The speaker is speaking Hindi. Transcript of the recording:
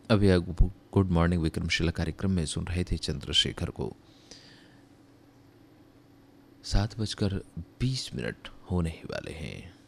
अभी आप गुड मॉर्निंग विक्रमशिला कार्यक्रम में सुन रहे थे चंद्रशेखर को। 7:20 होने ही वाले हैं।